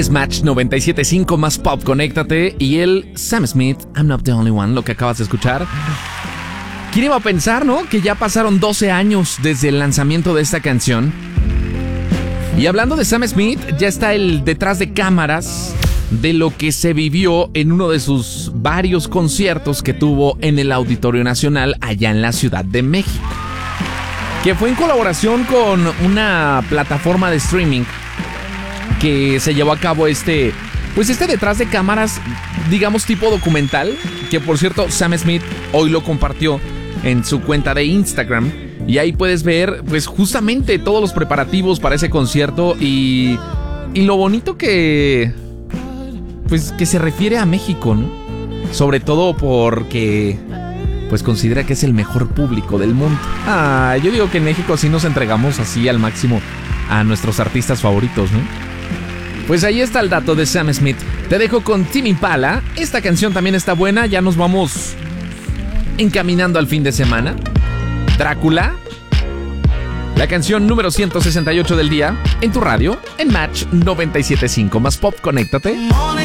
Es Match 97.5 más pop, conéctate. Y el Sam Smith, I'm Not the Only One, lo que acabas de escuchar. ¿Quién iba a pensar, no? Que ya pasaron 12 años desde el lanzamiento de esta canción. Y hablando de Sam Smith, ya está el detrás de cámaras de lo que se vivió en uno de sus varios conciertos que tuvo en el Auditorio Nacional allá en la Ciudad de México, que fue en colaboración con una plataforma de streaming que se llevó a cabo este detrás de cámaras, digamos tipo documental, que por cierto Sam Smith hoy lo compartió en su cuenta de Instagram, y ahí puedes ver pues justamente todos los preparativos para ese concierto y lo bonito que se refiere a México, ¿no? Sobre todo porque pues considera que es el mejor público del mundo. Yo digo que en México sí nos entregamos así al máximo a nuestros artistas favoritos, ¿no? Pues ahí está el dato de Sam Smith. Te dejo con Tame Impala. Esta canción también está buena. Ya nos vamos encaminando al fin de semana. Drácula, la canción número 168 del día, en tu radio, en Match 97.5 más pop, conéctate.